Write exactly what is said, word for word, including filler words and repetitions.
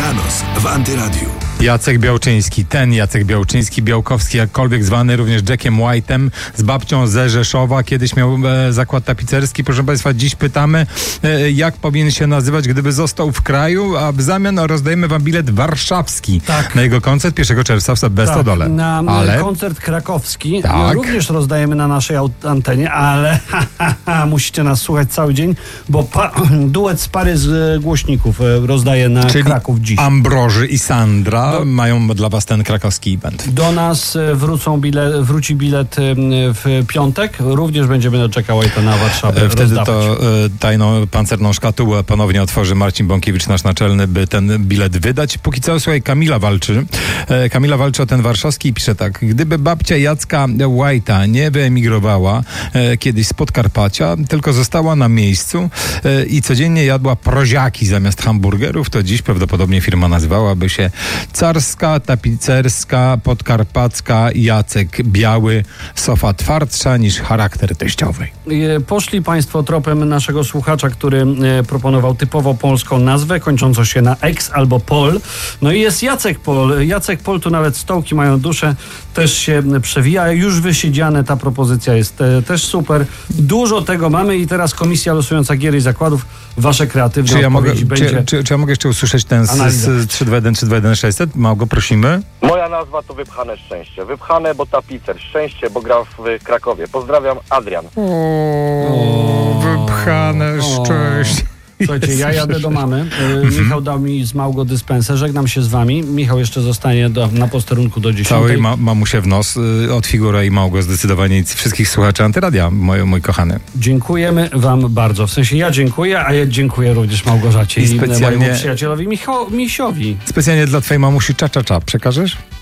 Dobranoc w Antyradiu. Jacek Białczyński, ten Jacek Białczyński, Białkowski, jakkolwiek zwany, również Jackiem White'em, z babcią ze Rzeszowa. Kiedyś miał e, zakład tapicerski. Proszę Państwa, dziś pytamy, e, jak powinien się nazywać, gdyby został w kraju, a w zamian rozdajemy Wam bilet warszawski tak. na jego koncert pierwszego czerwca w Bestodole. Tak, na ale... koncert krakowski tak. również rozdajemy na naszej antenie, ale ha, ha, ha, musicie nas słuchać cały dzień, bo pa, duet z pary z głośników rozdaje na Czyli Kraków dziś. Ambroży i Sandra Do... mają dla Was ten krakowski event. Do nas wrócą bilet, wróci bilet w piątek. Również będziemy na Jacka White'a na Warszawę Wtedy rozdawać. to tajną pancerną szkatułę ponownie otworzy Marcin Bąkiewicz, nasz naczelny, by ten bilet wydać. Póki co, słuchaj, Kamila walczy. Kamila walczy o ten warszawski i pisze tak. Gdyby babcia Jacka White'a nie wyemigrowała kiedyś z Podkarpacia, tylko została na miejscu i codziennie jadła proziaki zamiast hamburgerów, to dziś prawdopodobnie firma nazywałaby się Carska, Tapicerska, Podkarpacka, Jacek Biały, sofa twardsza niż charakter teściowej. Poszli Państwo tropem naszego słuchacza, który proponował typowo polską nazwę, kończącą się na X albo Pol. No i jest Jacek Pol. Jacek Pol, tu nawet stołki mają duszę, też się przewija. Już wysiedziane, ta propozycja jest te, też super. Dużo tego mamy i teraz komisja losująca gier i zakładów, wasze kreatywne czy ja mogę, będzie... Czy, czy, czy ja mogę jeszcze usłyszeć ten z, z trzy dwa jeden trzy dwa jeden sześćset? Małgo, prosimy. Moja nazwa to Wypchane Szczęście. Wypchane, bo tapicer. Szczęście, bo gra w Krakowie. Pozdrawiam, Adrian. O, o wypchane o. szczęście. Słuchajcie, ja jadę do mamy. Michał dał mi z Małgo dyspensę. Żegnam się z wami. Michał jeszcze zostanie do, na posterunku do dziesiątej. Całej ma, mamusie w nos. Od Figura i Małgo zdecydowanie i wszystkich słuchaczy Antyradia, mój, mój kochany. Dziękujemy wam bardzo. W sensie ja dziękuję, a ja dziękuję również Małgorzacie i, I specjalnie mojemu przyjacielowi Micho, Misiowi. Specjalnie dla twojej mamusi cza cza cza. Przekażesz?